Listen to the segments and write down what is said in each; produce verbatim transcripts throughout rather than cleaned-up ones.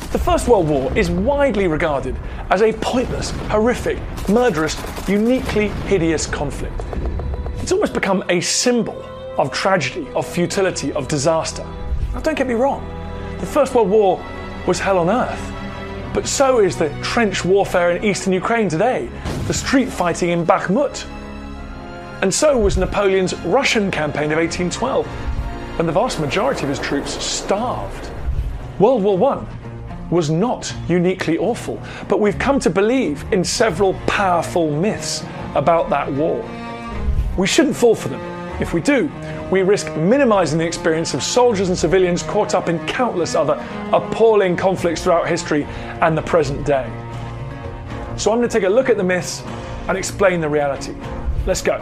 The First World War is widely regarded as a pointless, horrific, murderous, uniquely hideous conflict. It's almost become a symbol of tragedy, of futility, of disaster. Now, don't get me wrong, the First World War was hell on earth. But so is the trench warfare in eastern Ukraine today, the street fighting in Bakhmut. And so was Napoleon's Russian campaign of eighteen twelve, when the vast majority of his troops starved. World War One was not uniquely awful, but we've come to believe in several powerful myths about that war. We shouldn't fall for them. If we do, we risk minimizing the experience of soldiers and civilians caught up in countless other appalling conflicts throughout history and the present day. So I'm going to take a look at the myths and explain the reality. Let's go.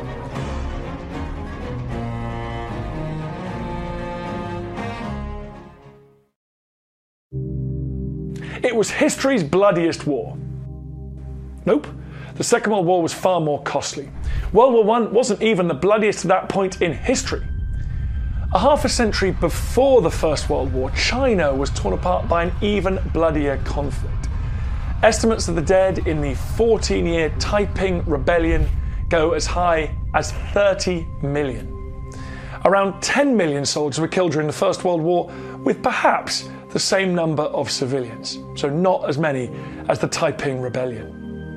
It was history's bloodiest war. Nope. The Second World War was far more costly. World War One wasn't even the bloodiest at that point in history. A half a century before the First World War, China was torn apart by an even bloodier conflict. Estimates of the dead in the fourteen-year Taiping Rebellion go as high as thirty million. Around ten million soldiers were killed during the First World War, with perhaps the same number of civilians, so not as many as the Taiping Rebellion.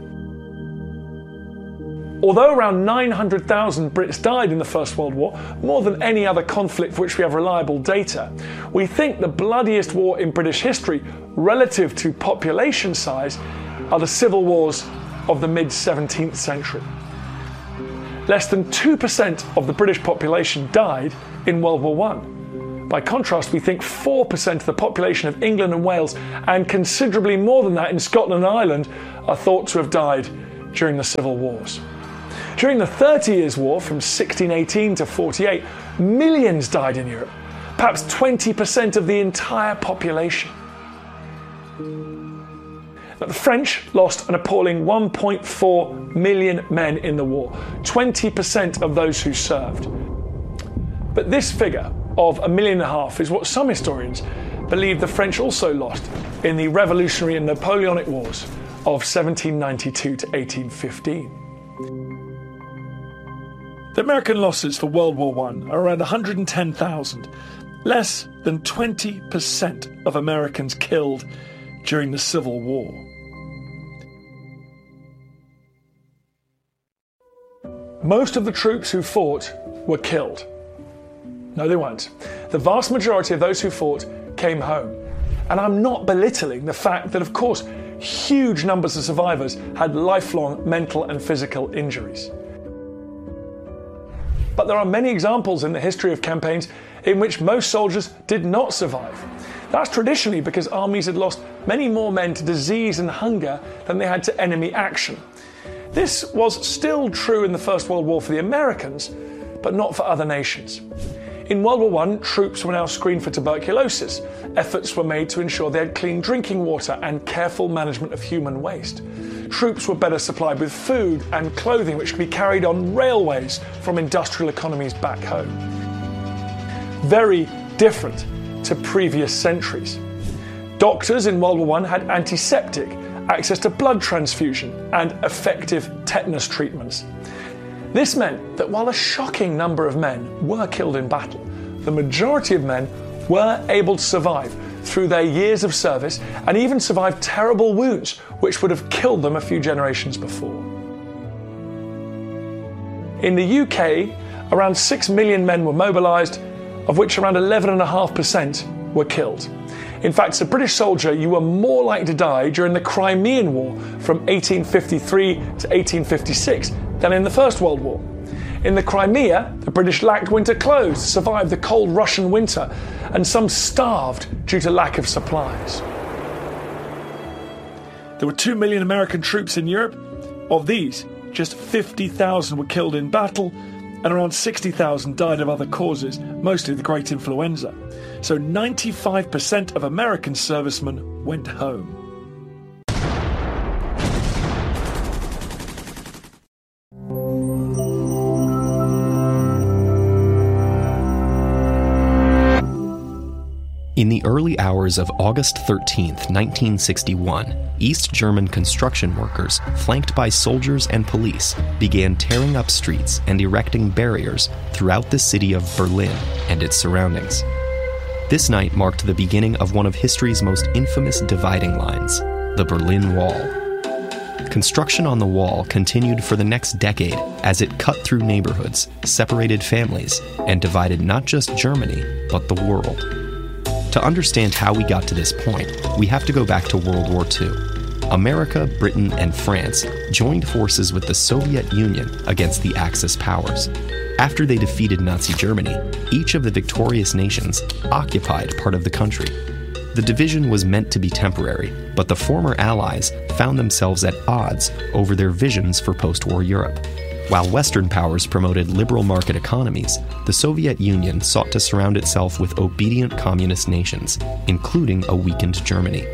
Although around nine hundred thousand Brits died in the First World War, more than any other conflict for which we have reliable data, we think the bloodiest war in British history, relative to population size, are the civil wars of the mid-seventeenth century. Less than two percent of the British population died in World War One. By contrast, we think four percent of the population of England and Wales, and considerably more than that in Scotland and Ireland, are thought to have died during the civil wars. During the Thirty Years' War, from sixteen eighteen to forty-eight, millions died in Europe, perhaps twenty percent of the entire population. Now, the French lost an appalling one point four million men in the war, twenty percent of those who served. But this figure of a million and a half is what some historians believe the French also lost in the Revolutionary and Napoleonic Wars of seventeen ninety-two to eighteen fifteen. The American losses for World War One are around one hundred ten thousand, less than twenty percent of Americans killed during the Civil War. Most of the troops who fought were killed. No, they weren't. The vast majority of those who fought came home. And I'm not belittling the fact that, of course, huge numbers of survivors had lifelong mental and physical injuries. But there are many examples in the history of campaigns in which most soldiers did not survive. That's traditionally because armies had lost many more men to disease and hunger than they had to enemy action. This was still true in the First World War for the Americans, but not for other nations. In World War One, troops were now screened for tuberculosis. Efforts were made to ensure they had clean drinking water and careful management of human waste. Troops were better supplied with food and clothing, which could be carried on railways from industrial economies back home. Very different to previous centuries. Doctors in World War One had antiseptic, access to blood transfusion, and effective tetanus treatments. This meant that while a shocking number of men were killed in battle, the majority of men were able to survive through their years of service and even survive terrible wounds which would have killed them a few generations before. In the U K, around six million men were mobilised, of which around eleven point five percent were killed. In fact, as a British soldier, you were more likely to die during the Crimean War from eighteen fifty-three to eighteen fifty-six than in the First World War. In the Crimea, the British lacked winter clothes to survive the cold Russian winter, and some starved due to lack of supplies. There were two million American troops in Europe. Of these, just fifty thousand were killed in battle, and around sixty thousand died of other causes, mostly the Great Influenza. So ninety-five percent of American servicemen went home. In the early hours of August thirteenth, nineteen sixty-one, East German construction workers, flanked by soldiers and police, began tearing up streets and erecting barriers throughout the city of Berlin and its surroundings. This night marked the beginning of one of history's most infamous dividing lines, the Berlin Wall. Construction on the wall continued for the next decade as it cut through neighborhoods, separated families, and divided not just Germany, but the world. To understand how we got to this point, we have to go back to World War Two. America, Britain, and France joined forces with the Soviet Union against the Axis powers. After they defeated Nazi Germany, each of the victorious nations occupied part of the country. The division was meant to be temporary, but the former allies found themselves at odds over their visions for post-war Europe. While Western powers promoted liberal market economies, the Soviet Union sought to surround itself with obedient communist nations, including a weakened Germany.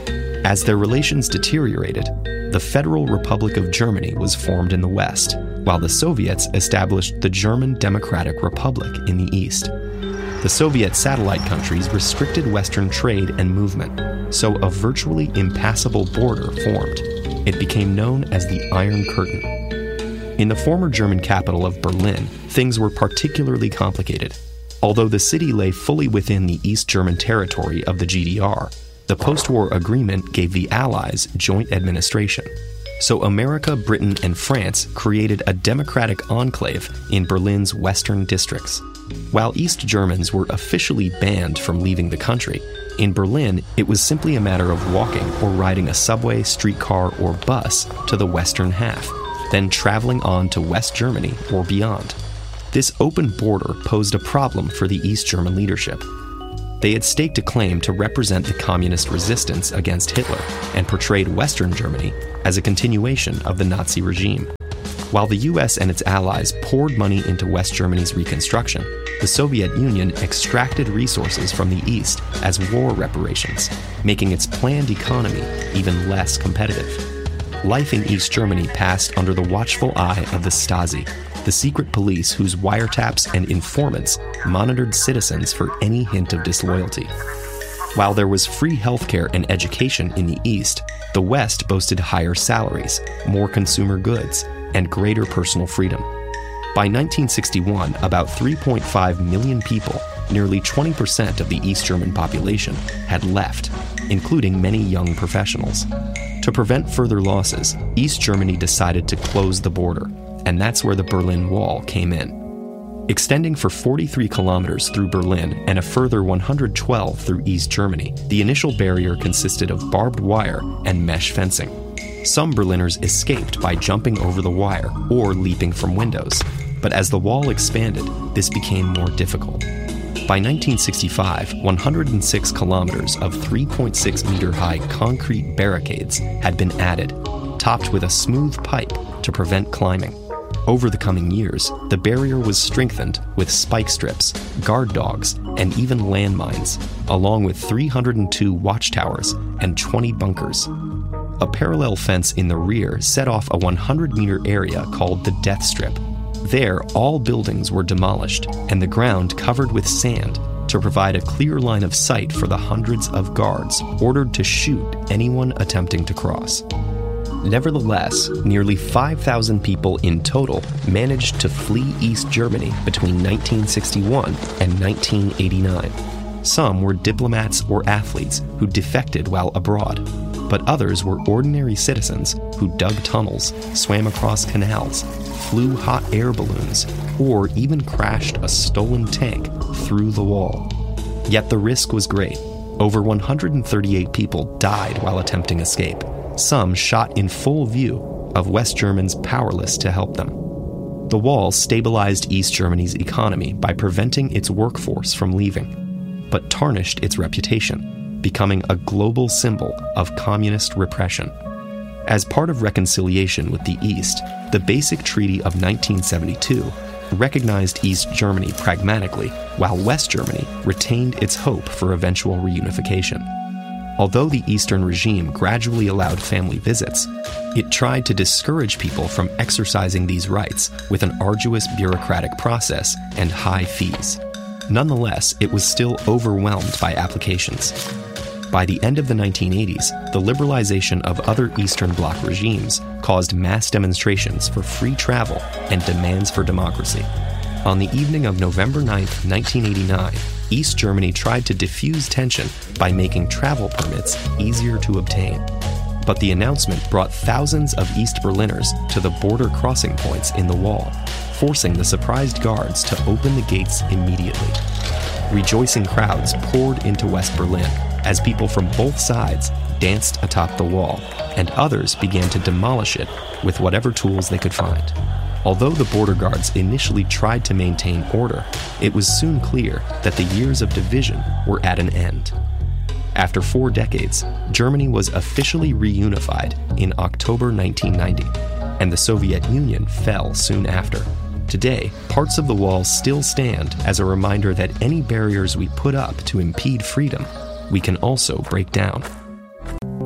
As their relations deteriorated, the Federal Republic of Germany was formed in the West, while the Soviets established the German Democratic Republic in the East. The Soviet satellite countries restricted Western trade and movement, so a virtually impassable border formed. It became known as the Iron Curtain. In the former German capital of Berlin, things were particularly complicated. Although the city lay fully within the East German territory of the G D R, the post-war agreement gave the Allies joint administration. So America, Britain, and France created a democratic enclave in Berlin's western districts. While East Germans were officially banned from leaving the country, in Berlin it was simply a matter of walking or riding a subway, streetcar, or bus to the western half, then traveling on to West Germany or beyond. This open border posed a problem for the East German leadership. They had staked a claim to represent the communist resistance against Hitler and portrayed Western Germany as a continuation of the Nazi regime. While the U S and its allies poured money into West Germany's reconstruction, the Soviet Union extracted resources from the East as war reparations, making its planned economy even less competitive. Life in East Germany passed under the watchful eye of the Stasi, the secret police whose wiretaps and informants monitored citizens for any hint of disloyalty. While there was free healthcare and education in the East, the West boasted higher salaries, more consumer goods, and greater personal freedom. By nineteen sixty-one, about three point five million people, nearly twenty percent of the East German population, had left, including many young professionals. To prevent further losses, East Germany decided to close the border, and that's where the Berlin Wall came in. Extending for forty-three kilometers through Berlin and a further one hundred twelve through East Germany, the initial barrier consisted of barbed wire and mesh fencing. Some Berliners escaped by jumping over the wire or leaping from windows, but as the wall expanded, this became more difficult. By nineteen sixty-five, one hundred six kilometers of three point six meter high concrete barricades had been added, topped with a smooth pipe to prevent climbing. Over the coming years, the barrier was strengthened with spike strips, guard dogs, and even landmines, along with three hundred two watchtowers and twenty bunkers. A parallel fence in the rear set off a one hundred meter area called the Death Strip. There, all buildings were demolished and the ground covered with sand to provide a clear line of sight for the hundreds of guards ordered to shoot anyone attempting to cross. Nevertheless, nearly five thousand people in total managed to flee East Germany between nineteen sixty-one and nineteen eighty-nine. Some were diplomats or athletes who defected while abroad, but others were ordinary citizens who dug tunnels, swam across canals, flew hot air balloons, or even crashed a stolen tank through the wall. Yet the risk was great. Over one hundred thirty-eight people died while attempting escape, some shot in full view of West Germans powerless to help them. The wall stabilized East Germany's economy by preventing its workforce from leaving, but tarnished its reputation, becoming a global symbol of communist repression. As part of reconciliation with the East, the Basic Treaty of nineteen seventy-two recognized East Germany pragmatically, while West Germany retained its hope for eventual reunification. Although the Eastern regime gradually allowed family visits, it tried to discourage people from exercising these rights with an arduous bureaucratic process and high fees. Nonetheless, it was still overwhelmed by applications. By the end of the nineteen eighties, the liberalization of other Eastern Bloc regimes caused mass demonstrations for free travel and demands for democracy. On the evening of November ninth, nineteen eighty-nine, East Germany tried to diffuse tension by making travel permits easier to obtain. But the announcement brought thousands of East Berliners to the border crossing points in the wall, forcing the surprised guards to open the gates immediately. Rejoicing crowds poured into West Berlin as people from both sides danced atop the wall, and others began to demolish it with whatever tools they could find. Although the border guards initially tried to maintain order, it was soon clear that the years of division were at an end. After four decades, Germany was officially reunified in October nineteen ninety, and the Soviet Union fell soon after. Today, parts of the wall still stand as a reminder that any barriers we put up to impede freedom, we can also break down.